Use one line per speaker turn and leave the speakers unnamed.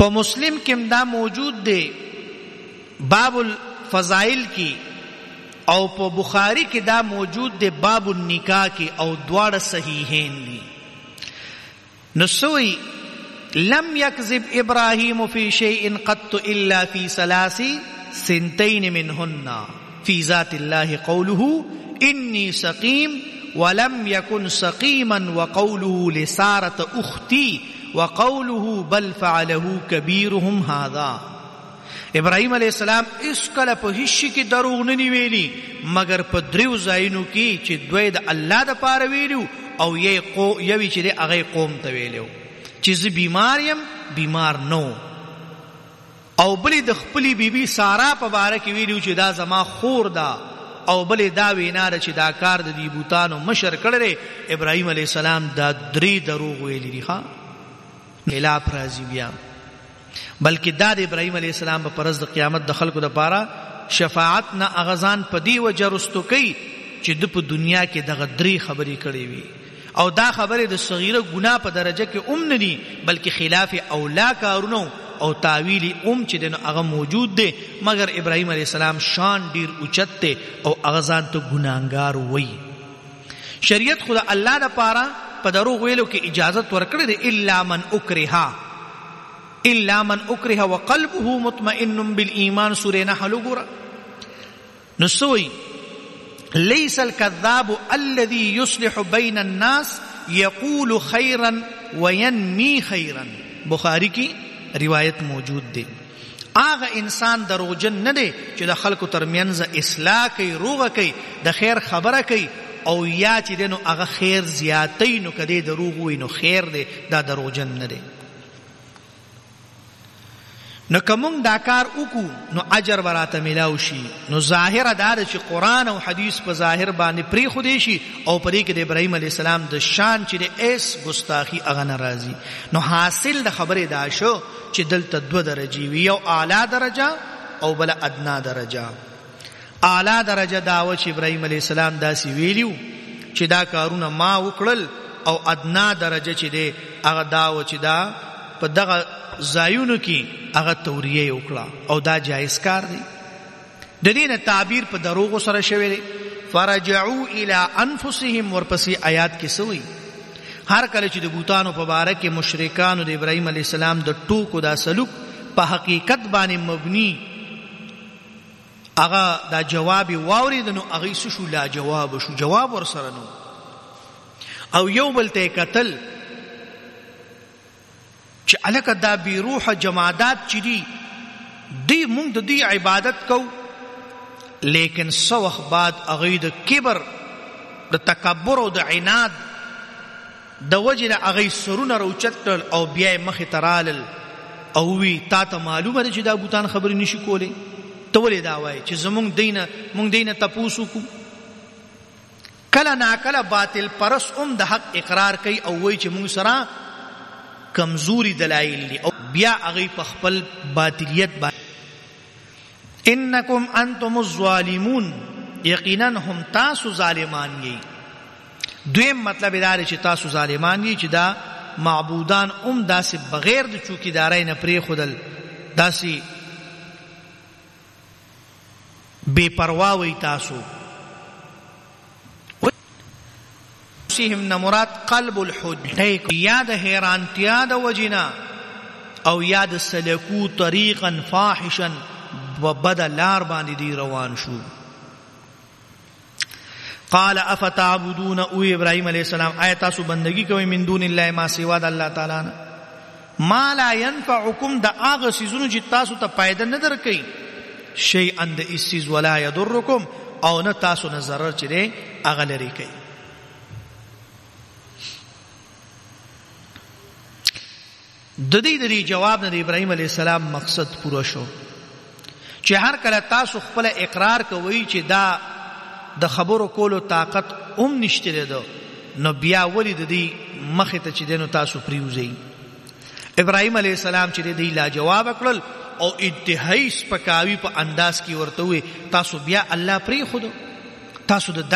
په مسلم کې دا موجود دی باب الفضائل کی او په بخاری کې دا موجود دی باب النکاح کی او دواړه صحیحین دي. نو سوی لم يكذب ابراهيم في شيء قط الا في ثلاث سنتين منهن في ذات الله قوله اني سقيم ولم يكن سقيما وقوله لسارة اختي وقوله بل فعله كبيرهم هذا. ابراہیم علیہ السلام اس کله په هیڅ کې دروغ نه ویلي مگر په دریو ځایونو کې چې دوی د الله د پاره ویلو او یوی چې هغه قوم ته ویلو چې زه بیمار یم بیمار نو، او بلې د خپلې بیبي سارا په باره کې ویلو چې دا زما خور ده، او بلې دا وینا ده چې دا کار د دې بوتانو مشر کړی. ابراهیم علیه السلام دا درې دروغ ویلي دي. خلاف راځي بیا، بلکې دا د ابراهیم علیه السلام په ورځ د قیامت د خلکو دپاره شفاعت نه اغزان په دې وجه رستو کوي چې د په دنیا کې دغه درې خبرې کړې وي، او دا خبرې د صغیره ګناه په درجه کې نه دي بلکې خلاف اولا کارونو او تعویل چې دنو هغه موجود دی، مگر ابراهیم علیه السلام شان ډیر اوچت دی او اغزان ته ګناهګار وای. شریعت خدا الله د پاره په دروغ ویلو کې اجازت ورکړي دی الا من اکره وقلبه مطمئن بالایمان. سورہ نحل ګوره نو سوی ليس الكذاب الذي يصلح بين الناس يقول خيرا وينمي خيرا. بخاری کی روایت موجود دی. آغا انسان دروغجن نه دی چې د خلکو ترمنځ اصلاح کوي، روغه کوي، د خیر خبره کوي، او یا چې دنو هغه خیر زیاتی نو کدی دروغ وي نو خیر دی، دا دروغجن نه دی. نو کوم دا کار وکړو نو اجر ورته ملاو شي. نو ظاهر دا چې قرآن او حدیث په ظاهر باندې پری خودي شي او پرې کې د ابراهیم علیه السلام د شان چې د ایس ګستاخی هغه ناراضي. نو حاصل د خبره دا شو چې دلته دو درجې وي، یو اعلی درجه او بل ادنا درجه. اعلی درجه دا و چې ابراهیم علیه السلام داسې ویلیو چې دا کارونه ما وکړل، او ادنا درجه چې دی هغه دا و چې دا په دغه زایونو کې هغه توریه وکړه او دا جایز کار دی. د دې نه تعبیر په دروغ سره شوی دی. فرجعوا الى انفسهم، ورپسې آیات کې سوی هر کله چې د بوتانو په باره کې مشرکانو د ابراهیم علیه السلام د ټوکو دا سلوک په حقیقت باندې مبني هغه دا جواب واورید نو هغه شو لا جواب شو، جواب ورسره نو، او یو بل ته قتل چې الکه دا بی روح جمادات چې دی مونږ د دې عبادت کو، لیکن سو وخت بعد هغه د کبر د تکبر او د عناد د وجه هغه سرونه روچتل او بیا مخ ترالل او وی تا ته معلومه ده چې دا بوتان خبرې نشي کولې، ته ولې دا وایي چې مونږ دینه تپوسو کو. کله ناکله باطل پرس د حق اقرار کوي او وایي چې مونږ سره کمزوری دلائل دی، او بیا هغه په خپل باطلیت باندې انکم انتم الظالمون، یقینا هم تاسو ظالمان یی. دویم مطلب دا چې تاسو ظالمان یی چې دا معبودان داسې بغیر د چوکیدارۍ نه پرې خودل، داسې بے پروا وي تاسو. سیهم نمرات قلب الحج، یا د حیرانتیا د وجنا او یا د سلکو طریقا فاحشا و بد لار باندې دی روان شو. قال افتعبدون، او ابراهیم علیہ السلام آیا تاسو بندگی کوئ من دون الله ما سوا د الله تعالی نه، ما لا ينفعکم، د هغه سيزونو چې تاسو ته فائدہ نه درکوي، شیئا د اسیز ولا یضرکم، او نه تاسو نه ضرر چې دی هغه لري کوي. د دې جواب نه ابراهیم علیه السلام مقصد پوره شو چې هر کله تاسو خپل اقرار کوئ چې دا د خبرو کولو طاقت نشته ده، نو بیا ولې د دې مخې ته چې دینو تاسو پریوزئ. ابراهیم علیه السلام چې دی لا جواب کړل او انتهایی سپکاوی په انداز کې ورته وي تاسو بیا الله پری خود، تاسو د